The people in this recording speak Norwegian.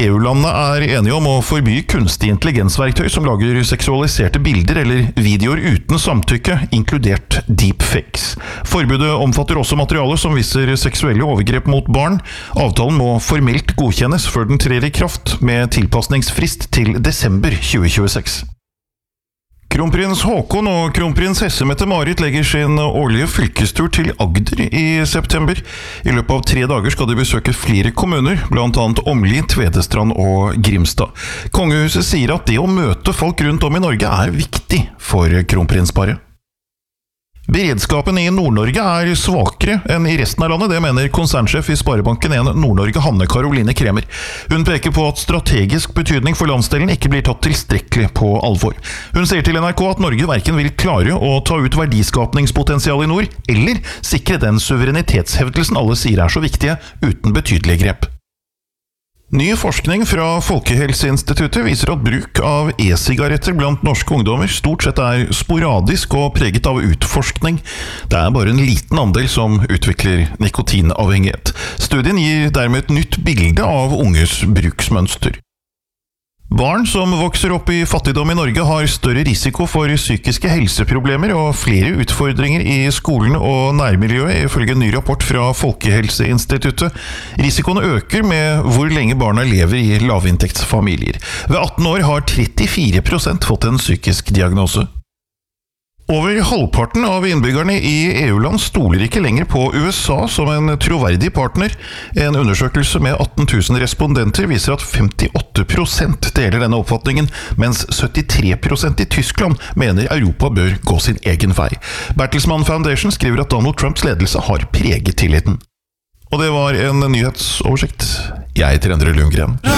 EU-landene enige om å forby kunstig intelligensverktøy som lager seksualiserte bilder eller videoer uten samtykke, inkludert deepfakes. Forbudet omfatter også materiale som viser seksuelle overgrep mot barn. Avtalen må formelt godkjennes før den trer i kraft, med tilpasningsfrist til desember 2026. Kronprins Haakon og kronprinsesse Mette-Marit legger sin årlige fylkestur til Agder i september. I løpet av 3 dager skal de besøke flere kommuner, blant annet Åmli, Tvedestrand og Grimstad. Kongehuset sier at det å møte folk rundt om i Norge viktig for kronprinsparet. Beredskapen i Nord-Norge svakere enn i resten av landet, det mener konsernsjef i Sparebanken 1 Nord-Norge, Hanne Karoline Kremer. Hun peker på at strategisk betydning for landsdelen ikke blir tatt tilstrekkelig på alvor. Hun sier til NRK at Norge hverken vil klare å ta ut verdiskapningspotensial i nord, eller sikre den suverenitetshevdelsen alle sier så viktige, uten betydelige grep. Ny forskning fra Folkehelseinstituttet viser at bruk av e-sigaretter blant norske ungdommer stort sett sporadisk og preget av utforskning. Det bare en liten andel som utvikler nikotinavhengighet. Studien gir dermed et nytt bilde av unges bruksmønster. Barn som vokser opp i fattigdom i Norge har større risiko for psykiske helseproblemer og flere utfordringer i skolen og nærmiljøet, ifølge en ny rapport fra Folkehelseinstituttet. Risikoen øker med hvor lenge barna lever i lavinntektsfamilier. Ved 18 år har 34% fått en psykisk diagnose. Over halvparten av innbyggerne i EU-land stoler ikke lenger på USA som en troverdig partner. En undersøkelse med 18 000 respondenter viser at 58% deler denne oppfatningen, mens 73% i Tyskland mener Europa bør gå sin egen vei. Bertelsmann Foundation skriver at Donald Trumps ledelse har preget tilliten. Og det var en nyhetsoversikt. Jeg heter Endre Lundgren.